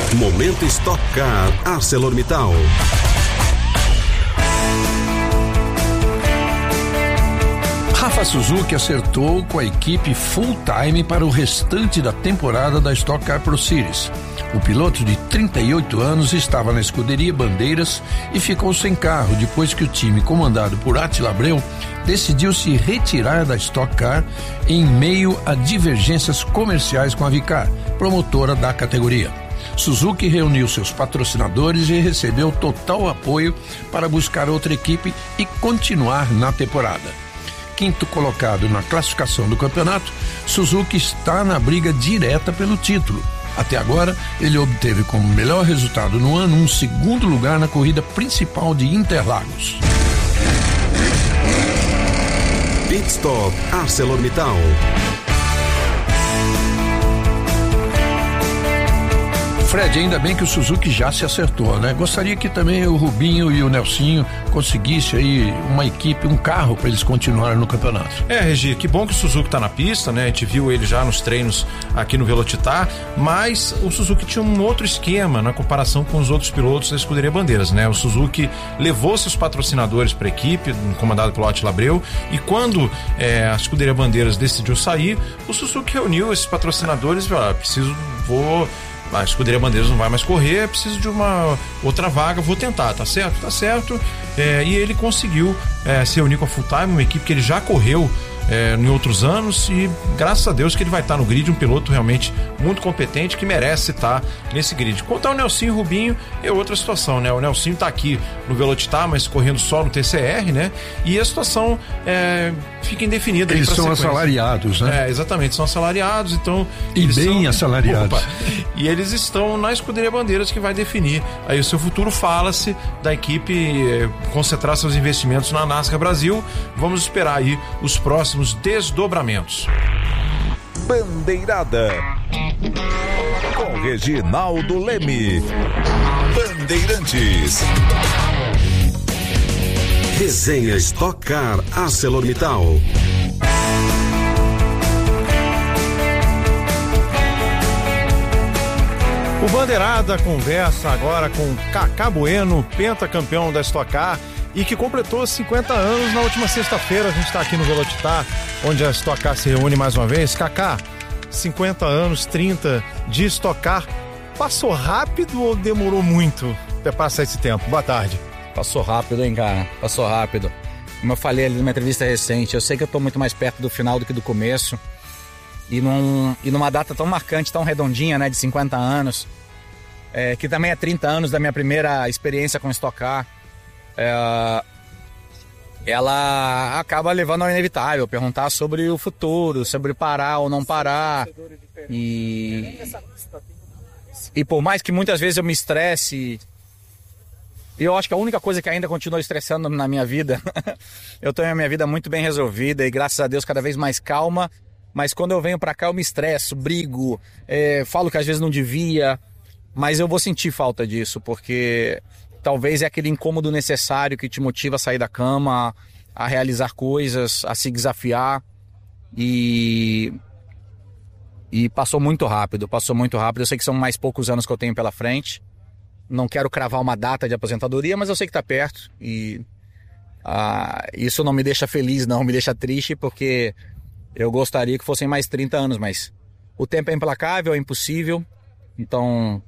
Momento Stock Car ArcelorMittal. Rafa Suzuki acertou com a equipe full-time para o restante da temporada da Stock Car Pro Series. O piloto de 38 anos estava na escuderia Bandeiras e ficou sem carro depois que o time comandado por Attila Abreu decidiu se retirar da Stock Car em meio a divergências comerciais com a Vicar, promotora da categoria. Suzuki reuniu seus patrocinadores e recebeu total apoio para buscar outra equipe e continuar na temporada. Quinto colocado na classificação do campeonato, Suzuki está na briga direta pelo título. Até agora, ele obteve como melhor resultado no ano um segundo lugar na corrida principal de Interlagos. Pit Stop ArcelorMittal. Fred, ainda bem que o Suzuki já se acertou, né? Gostaria que também o Rubinho e o Nelsinho conseguissem aí uma equipe, um carro para eles continuarem no campeonato. Regi, que bom que o Suzuki tá na pista, né? A gente viu ele já nos treinos aqui no Velocitar, mas o Suzuki tinha um outro esquema na comparação com os outros pilotos da escuderia Bandeiras, né? O Suzuki levou seus patrocinadores para a equipe, comandado pelo Attila Abreu, e quando a escuderia Bandeiras decidiu sair, o Suzuki reuniu esses patrocinadores e falou, a escuderia Bandeiras não vai mais correr, preciso de uma outra vaga, vou tentar, tá certo? Tá certo. E ele conseguiu se reunir com a Full Time, uma equipe que ele já correu em outros anos, e graças a Deus que ele vai estar no grid, um piloto realmente muito competente que merece estar nesse grid. Quanto ao Nelsinho e Rubinho, é outra situação, né? O Nelsinho está aqui no Velocitar, mas correndo só no TCR, né? E a situação fica indefinida. Eles são assalariados, né? Exatamente, são assalariados, então... E bem assalariados. E eles estão na escuderia Bandeiras, que vai definir aí o seu futuro. Fala-se da equipe concentrar seus investimentos na NASCAR Brasil. Vamos esperar aí os próximos desdobramentos. Bandeirada com Reginaldo Leme. Bandeirantes. Resenha Stock Car ArcelorMittal. O Bandeirada conversa agora com Cacá Bueno, pentacampeão da Stock Car e que completou 50 anos na última sexta-feira. A gente está aqui no Velocitar, onde a Stock Car se reúne mais uma vez. Cacá, 50 anos, 30 de Stock Car. Passou rápido ou demorou muito para passar esse tempo? Boa tarde. Passou rápido, hein, cara? Passou rápido. Como eu falei ali numa entrevista recente, eu sei que eu tô muito mais perto do final do que do começo. E numa data tão marcante, tão redondinha, né, de 50 anos, que também é 30 anos da minha primeira experiência com Stock Car, ela acaba levando ao inevitável, perguntar sobre o futuro, sobre parar ou não parar. E por mais que muitas vezes eu me estresse, eu acho que a única coisa que ainda continua estressando na minha vida, eu tenho a minha vida muito bem resolvida e graças a Deus cada vez mais calma, mas quando eu venho pra cá eu me estresso, brigo, falo que às vezes não devia, mas eu vou sentir falta disso, porque talvez é aquele incômodo necessário que te motiva a sair da cama, a realizar coisas, a se desafiar, e passou muito rápido, eu sei que são mais poucos anos que eu tenho pela frente, não quero cravar uma data de aposentadoria, mas eu sei que tá perto, e isso não me deixa feliz, não, me deixa triste, porque eu gostaria que fossem mais 30 anos, mas o tempo é implacável, é impossível, então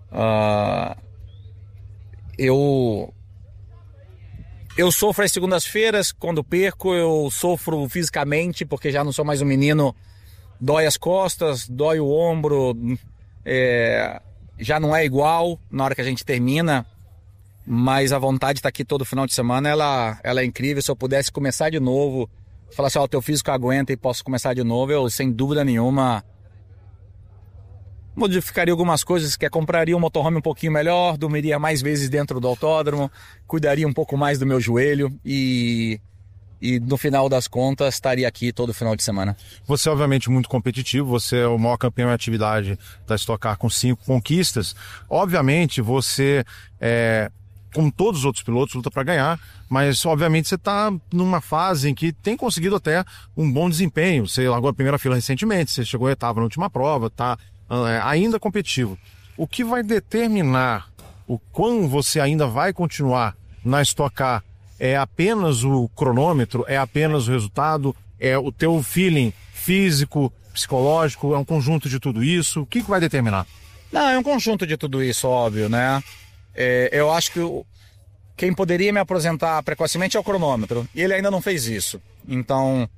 eu sofro às segundas-feiras, quando perco eu sofro fisicamente, porque já não sou mais um menino, dói as costas, dói o ombro, já não é igual na hora que a gente termina, mas a vontade de estar aqui todo final de semana, ela é incrível. Se eu pudesse começar de novo, falar assim, o teu físico aguenta e posso começar de novo, eu sem dúvida nenhuma modificaria algumas coisas, que compraria um motorhome um pouquinho melhor, dormiria mais vezes dentro do autódromo, cuidaria um pouco mais do meu joelho e no final das contas estaria aqui todo final de semana. Você é obviamente muito competitivo, você é o maior campeão em atividade da Stock Car com 5 conquistas. Obviamente você, como todos os outros pilotos, luta para ganhar, mas obviamente você está numa fase em que tem conseguido até um bom desempenho. Você largou a primeira fila recentemente, você chegou à oitava na última prova, está ainda competitivo. o que vai determinar o quão você ainda vai continuar na Stock Car é apenas o cronômetro, é apenas o resultado, é o teu feeling físico, psicológico, é um conjunto de tudo isso? O que vai determinar? Não, é um conjunto de tudo isso, óbvio, né? Eu acho que quem poderia me aposentar precocemente é o cronômetro, e ele ainda não fez isso. Então,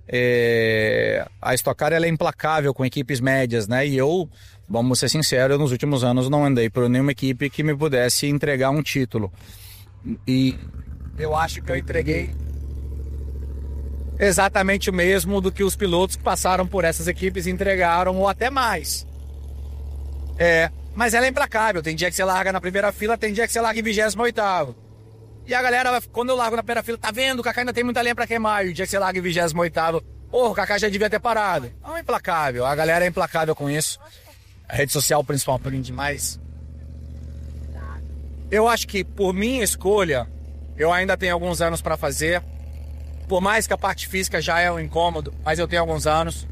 a Stock Car ela é implacável com equipes médias, né? E eu, vamos ser sinceros, nos últimos anos não andei por nenhuma equipe que me pudesse entregar um título. E eu acho que eu entreguei exatamente o mesmo do que os pilotos que passaram por essas equipes entregaram, ou até mais. Mas ela é implacável. Tem dia que você larga na primeira fila, tem dia que você larga em 28º. E a galera, quando eu largo na primeira fila, tá vendo? O Kaká ainda tem muita lenha pra queimar. E o dia que você larga em 28º, o Kaká já devia ter parado. Não, é implacável. A galera é implacável com isso. A rede social, principalmente, demais. Eu acho que, por minha escolha, eu ainda tenho alguns anos pra fazer. Por mais que a parte física já é um incômodo, mas eu tenho alguns anos.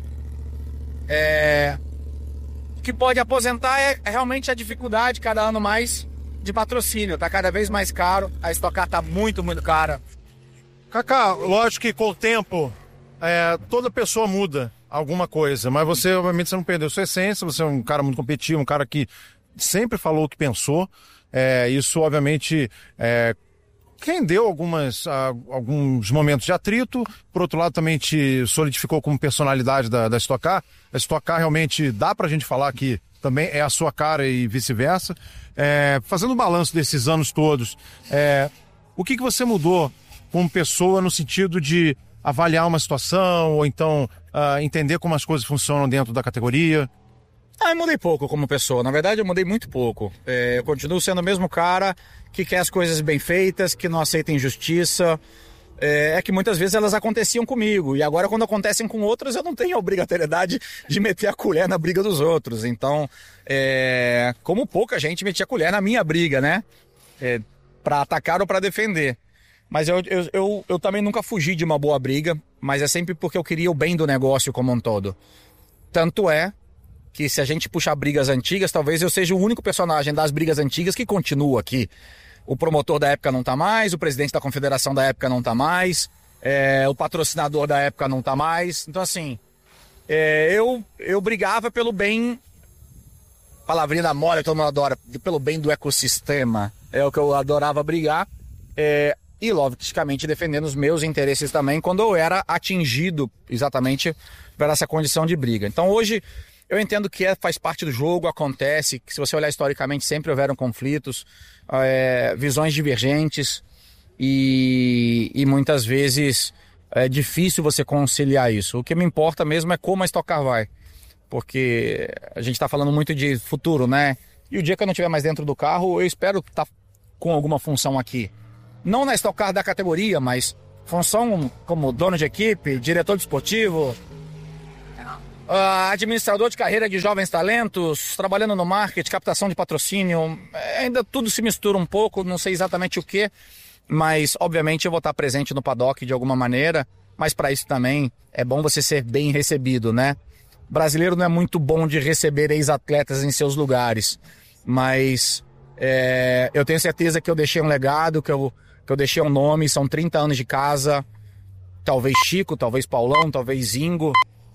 O que pode aposentar é realmente a dificuldade, cada ano mais, de patrocínio. Tá cada vez mais caro. A Stock Car tá muito, muito cara. Kaká, lógico que com o tempo, toda pessoa muda alguma coisa, mas você, obviamente, você não perdeu sua essência, você é um cara muito competitivo, um cara que sempre falou o que pensou. Isso, obviamente, rendeu alguns momentos de atrito. Por outro lado, também te solidificou como personalidade da Stock Car. A Stock Car realmente dá pra gente falar que também é a sua cara e vice-versa. Fazendo um balanço desses anos todos, o que você mudou como pessoa no sentido de avaliar uma situação ou então entender como as coisas funcionam dentro da categoria? Eu mudei pouco como pessoa. Na verdade, eu mudei muito pouco. Eu continuo sendo o mesmo cara que quer as coisas bem feitas, que não aceita injustiça. Que muitas vezes elas aconteciam comigo. E agora, quando acontecem com outros, eu não tenho a obrigatoriedade de meter a colher na briga dos outros. Então, como pouca gente metia a colher na minha briga, né? Pra atacar ou pra defender. Mas eu também nunca fugi de uma boa briga, mas é sempre porque eu queria o bem do negócio como um todo. Tanto é que, se a gente puxar brigas antigas, talvez eu seja o único personagem das brigas antigas que continua aqui. O promotor da época não tá mais, o presidente da confederação da época não tá mais, o patrocinador da época não tá mais. Então, assim, eu brigava pelo bem, palavrinha da moda que todo mundo adora, pelo bem do ecossistema. É o que eu adorava brigar. E, logicamente, defendendo os meus interesses também, quando eu era atingido exatamente por essa condição de briga. Então, hoje, eu entendo que faz parte do jogo, acontece, que se você olhar historicamente sempre houveram conflitos, visões divergentes e muitas vezes é difícil você conciliar isso. O que me importa mesmo é como a Stock Car vai, porque a gente está falando muito de futuro, né? E o dia que eu não estiver mais dentro do carro, eu espero estar com alguma função aqui. Não na Stock Car da categoria, mas função como dono de equipe, diretor desportivo, administrador de carreira de jovens talentos, trabalhando no marketing, captação de patrocínio. Ainda tudo se mistura um pouco, não sei exatamente o que, mas obviamente eu vou estar presente no paddock de alguma maneira, mas para isso também é bom você ser bem recebido, né? O brasileiro não é muito bom de receber ex-atletas em seus lugares, mas eu tenho certeza que eu deixei um legado, que eu deixei um nome. São 30 anos de casa, talvez Chico, talvez Paulão, talvez Ingo.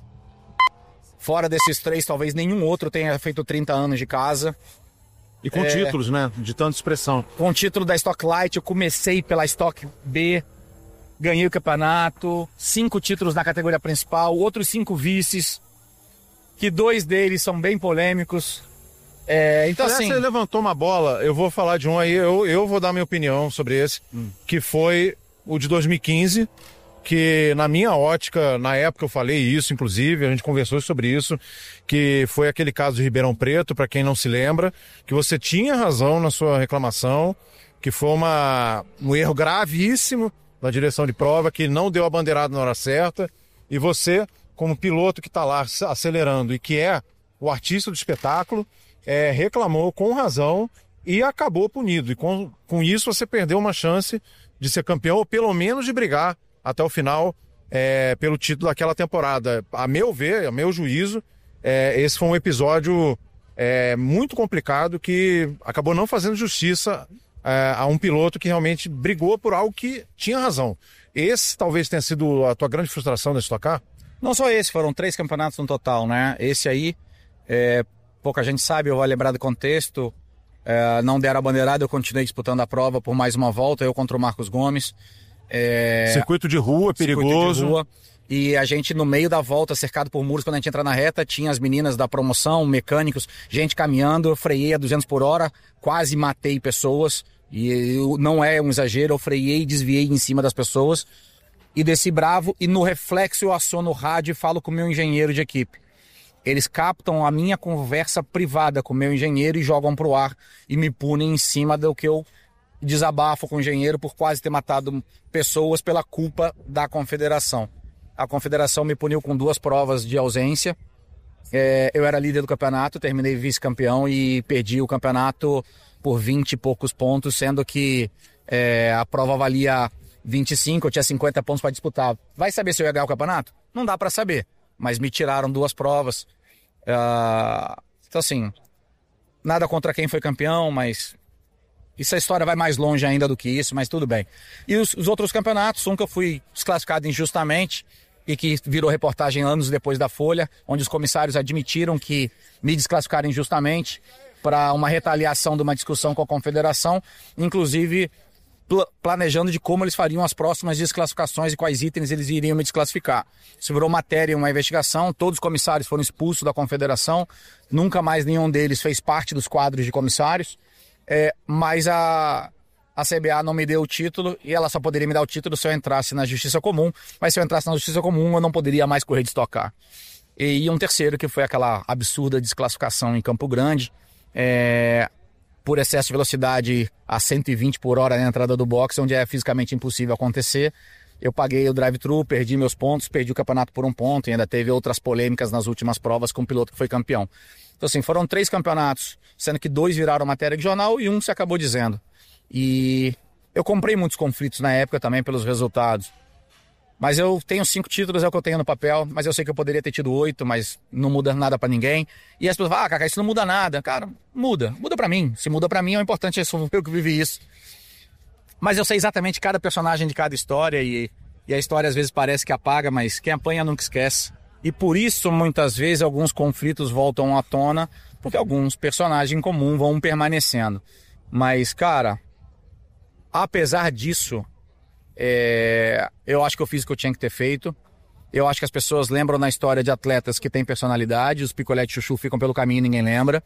Fora desses três, talvez nenhum outro tenha feito 30 anos de casa. E com títulos, né? De tanta expressão. Com o título da Stock Light, eu comecei pela Stock B, ganhei o campeonato, 5 títulos na categoria principal, outros 5 vices, que 2 deles são bem polêmicos. Então, assim, você levantou uma bola, eu vou falar de um aí, eu vou dar minha opinião sobre esse, que foi o de 2015, que na minha ótica, na época eu falei isso, inclusive, a gente conversou sobre isso, que foi aquele caso de Ribeirão Preto, para quem não se lembra, que você tinha razão na sua reclamação, que foi um erro gravíssimo da direção de prova, que não deu a bandeirada na hora certa, e você, como piloto que está lá acelerando e que é o artista do espetáculo, reclamou com razão e acabou punido. E com isso você perdeu uma chance de ser campeão, ou pelo menos de brigar até o final pelo título daquela temporada. A meu ver, a meu juízo, esse foi um episódio muito complicado que acabou não fazendo justiça a um piloto que realmente brigou por algo que tinha razão. Esse talvez tenha sido a tua grande frustração da Stock Car? Não só esse, foram 3 campeonatos no total, né? Esse aí, pouca gente sabe, eu vou lembrar do contexto. Não deram a bandeirada, eu continuei disputando a prova por mais uma volta, eu contra o Marcos Gomes. Circuito de rua, perigoso. De rua, e a gente no meio da volta, cercado por muros, quando a gente entra na reta, tinha as meninas da promoção, mecânicos, gente caminhando, eu freiei a 200 por hora, quase matei pessoas. E não é um exagero, eu freiei e desviei em cima das pessoas e desci bravo, e no reflexo eu aciono o rádio e falo com o meu engenheiro de equipe. Eles captam a minha conversa privada com o meu engenheiro e jogam pro ar e me punem em cima do que eu desabafo com o engenheiro por quase ter matado pessoas pela culpa da confederação. A confederação me puniu com 2 provas de ausência. Eu era líder do campeonato, terminei vice-campeão e perdi o campeonato por 20 e poucos pontos, sendo que a prova valia 25, eu tinha 50 pontos para disputar. Vai saber se eu ia ganhar o campeonato? Não dá para saber, mas me tiraram 2 provas. Então assim, nada contra quem foi campeão, mas essa história vai mais longe ainda do que isso, mas tudo bem. E os outros campeonatos, um que eu fui desclassificado injustamente e que virou reportagem anos depois da Folha, onde os comissários admitiram que me desclassificaram injustamente para uma retaliação de uma discussão com a confederação, inclusive planejando de como eles fariam as próximas desclassificações e quais itens eles iriam me desclassificar. Isso virou matéria, uma investigação, todos os comissários foram expulsos da confederação, nunca mais nenhum deles fez parte dos quadros de comissários, mas a CBA não me deu o título e ela só poderia me dar o título se eu entrasse na Justiça Comum, mas se eu entrasse na Justiça Comum eu não poderia mais correr de Stock Car. E um terceiro, que foi aquela absurda desclassificação em Campo Grande, por excesso de velocidade a 120 por hora na entrada do box, onde é fisicamente impossível acontecer. Eu paguei o drive-thru, perdi meus pontos, perdi o campeonato por 1 ponto e ainda teve outras polêmicas nas últimas provas com o piloto que foi campeão. Então assim, foram 3 campeonatos, sendo que 2 viraram matéria de jornal e 1 se acabou dizendo. E eu comprei muitos conflitos na época também pelos resultados. Mas eu tenho 5 títulos, é o que eu tenho no papel, mas eu sei que eu poderia ter tido 8, mas não muda nada pra ninguém. E as pessoas falam, Kaká, isso não muda nada. Cara, muda pra mim. Se muda pra mim, é o importante, eu que vivi isso. Mas eu sei exatamente cada personagem de cada história e a história às vezes parece que apaga, mas quem apanha nunca esquece. E por isso, muitas vezes, alguns conflitos voltam à tona, porque alguns personagens em comum vão permanecendo. Mas, cara, apesar disso, eu acho que eu fiz o que eu tinha que ter feito. Eu acho que as pessoas lembram na história de atletas que têm personalidade, os picolé de chuchu ficam pelo caminho e ninguém lembra.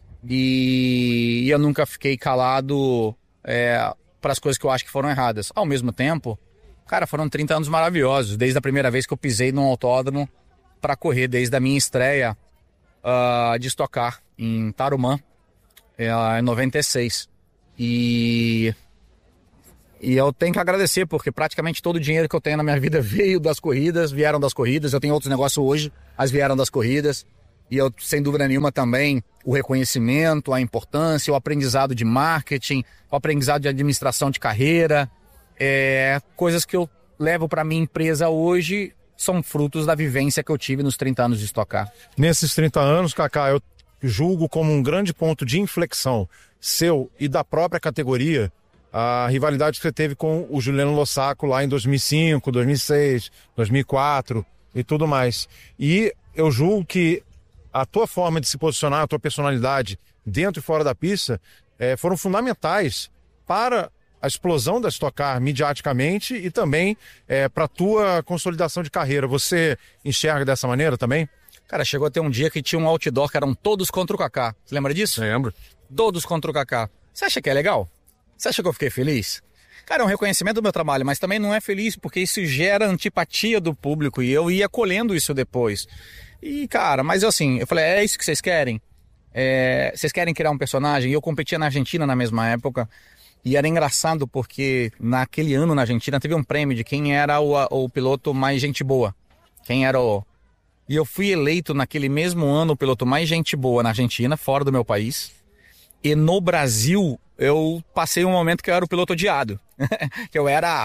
E eu nunca fiquei calado para as coisas que eu acho que foram erradas. Ao mesmo tempo, cara, foram 30 anos maravilhosos, desde a primeira vez que eu pisei num autódromo para correr, desde a minha estreia de Stock Car em Tarumã, em 96. E eu tenho que agradecer, porque praticamente todo o dinheiro que eu tenho na minha vida vieram das corridas. Eu tenho outros negócios hoje, mas vieram das corridas. E eu, sem dúvida nenhuma, também o reconhecimento, a importância, o aprendizado de marketing, o aprendizado de administração de carreira, coisas que eu levo para minha empresa hoje, são frutos da vivência que eu tive nos 30 anos de Stock Car. Nesses 30 anos, Kaká, eu julgo como um grande ponto de inflexão seu e da própria categoria a rivalidade que você teve com o Juliano Lossaco lá em 2005, 2006, 2004 e tudo mais. E eu julgo que a tua forma de se posicionar, a tua personalidade dentro e fora da pista foram fundamentais para a explosão da Stock Car midiaticamente e também para a tua consolidação de carreira. Você enxerga dessa maneira também? Cara, chegou a ter um dia que tinha um outdoor que eram todos contra o Kaká. Você lembra disso? Lembro. Todos contra o Kaká. Você acha que é legal? Você acha que eu fiquei feliz? Cara, é um reconhecimento do meu trabalho, mas também não é feliz, porque isso gera antipatia do público e eu ia colhendo isso depois. E, cara, mas assim, eu falei, é isso que vocês querem? Vocês querem criar um personagem? E eu competia na Argentina na mesma época, e era engraçado porque naquele ano na Argentina teve um prêmio de quem era o piloto mais gente boa. Quem era o... E eu fui eleito naquele mesmo ano o piloto mais gente boa na Argentina, fora do meu país. E no Brasil, eu passei um momento que eu era o piloto odiado. Que eu era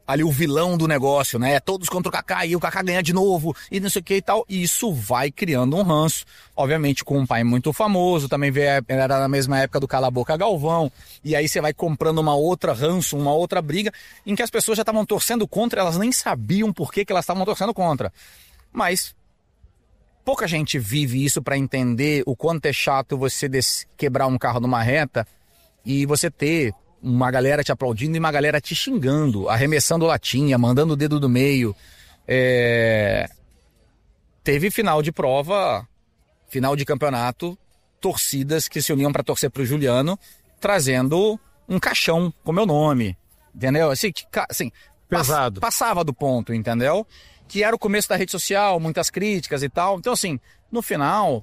ali o vilão do negócio, né? Todos contra o Kaká e o Kaká ganha de novo e não sei o que e tal. E isso vai criando um ranço, obviamente com um pai muito famoso, também era na mesma época do Cala a Boca Galvão, e aí você vai comprando uma outra ranço, uma outra briga, em que as pessoas já estavam torcendo contra, elas nem sabiam por que elas estavam torcendo contra. Mas pouca gente vive isso para entender o quanto é chato você quebrar um carro numa reta e você ter uma galera te aplaudindo e uma galera te xingando, arremessando latinha, mandando o dedo do meio. Teve final de prova, final de campeonato, torcidas que se uniam para torcer pro Juliano, trazendo um caixão com meu nome, entendeu? Assim, pesado. Passava do ponto, entendeu? Que era o começo da rede social, muitas críticas e tal. Então, assim, no final,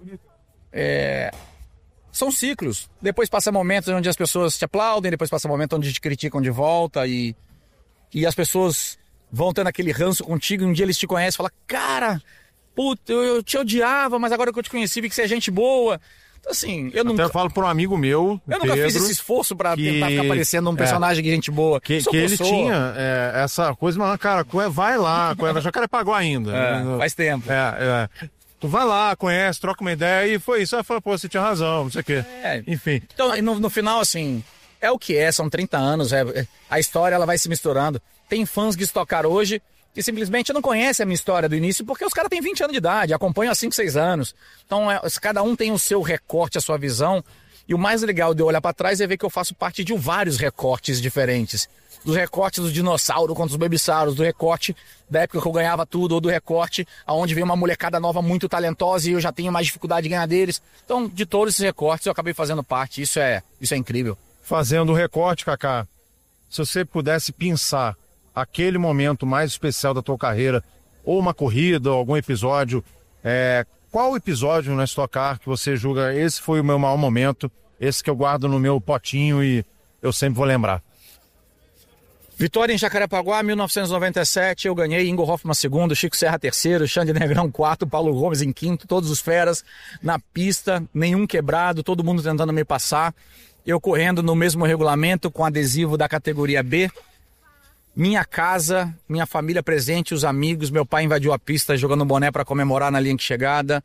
são ciclos. Depois passa momentos onde as pessoas te aplaudem, depois passa momentos onde te criticam de volta e as pessoas vão tendo aquele ranço contigo e um dia eles te conhecem e falam, cara, puta, eu te odiava, mas agora que eu te conheci vi que você é gente boa. Então, assim, eu nunca falo para um amigo meu, eu nunca fiz esse esforço pra tentar ficar parecendo um personagem de gente boa. Que ele tinha essa coisa, mas, cara, vai lá, Jacarepaguá ainda. Faz tempo. Tu vai lá, conhece, troca uma ideia e foi isso. Aí fala, pô, você tinha razão, não sei o quê. Enfim. Então, no final, assim, é o que são 30 anos, a história ela vai se misturando. Tem fãs de Stock Car hoje que simplesmente não conhecem a minha história do início porque os caras têm 20 anos de idade, acompanham há 5, 6 anos. Então, cada um tem o seu recorte, a sua visão. E o mais legal de eu olhar para trás é ver que eu faço parte de vários recortes diferentes. Dos recortes do dinossauro contra os babissauros, do recorte da época que eu ganhava tudo, ou do recorte onde vem uma molecada nova muito talentosa e eu já tenho mais dificuldade de ganhar deles. Então, de todos esses recortes, eu acabei fazendo parte. Isso é incrível. Fazendo o recorte, Kaká, se você pudesse pensar aquele momento mais especial da tua carreira, ou uma corrida, ou algum episódio, qual episódio na Stock Car que você julga, esse foi o meu maior momento, esse que eu guardo no meu potinho e eu sempre vou lembrar? Vitória em Jacarepaguá, 1997, eu ganhei, Ingo Hoffmann segundo, Chico Serra terceiro, Xande Negrão quarto, Paulo Gomes em quinto, todos os feras na pista, nenhum quebrado, todo mundo tentando me passar, eu correndo no mesmo regulamento com adesivo da categoria B, minha casa, minha família presente, os amigos, meu pai invadiu a pista jogando boné para comemorar na linha de chegada,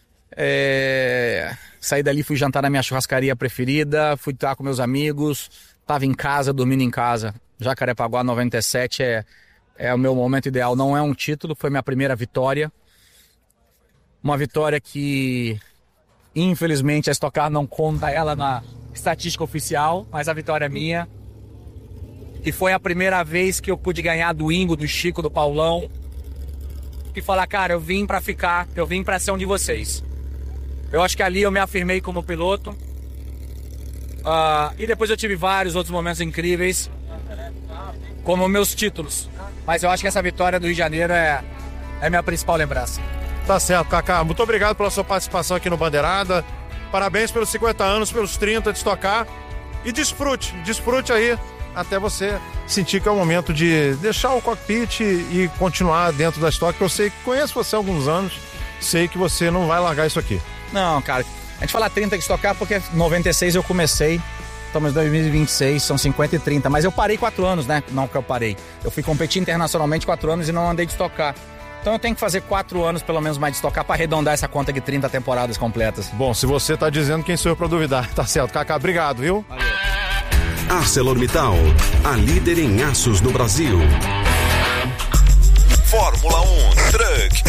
saí dali, fui jantar na minha churrascaria preferida, fui estar com meus amigos, estava em casa, dormindo em casa. Jacarepaguá 97 é o meu momento ideal. Não é um título, foi minha primeira vitória. Uma vitória que, infelizmente, a Stock Car não conta ela na estatística oficial, mas a vitória é minha. E foi a primeira vez que eu pude ganhar do Ingo, do Chico, do Paulão. E falar, cara, eu vim pra ficar, eu vim pra ser um de vocês. Eu acho que ali eu me afirmei como piloto. E depois eu tive vários outros momentos incríveis, como meus títulos. Mas eu acho que essa vitória do Rio de Janeiro é minha principal lembrança. Tá certo, Kaká. Muito obrigado pela sua participação aqui no Bandeirada. Parabéns pelos 50 anos, pelos 30 de Stock Car. E desfrute aí até você sentir que é o momento de deixar o cockpit e continuar dentro da Stock. Eu sei que conheço você há alguns anos, sei que você não vai largar isso aqui. Não, cara. A gente fala 30 de Stock Car porque em 96 eu comecei. Estamos em 2026, são 50 e 30. Mas eu parei 4 anos, né? Não que eu parei. Eu fui competir internacionalmente 4 anos e não andei de Stock Car. Então eu tenho que fazer 4 anos pelo menos mais de Stock Car para arredondar essa conta de 30 temporadas completas. Bom, se você tá dizendo, quem sou eu para duvidar? Tá certo, Kaká, obrigado, viu? Valeu. ArcelorMittal, a líder em aços no Brasil. Fórmula 1 Truck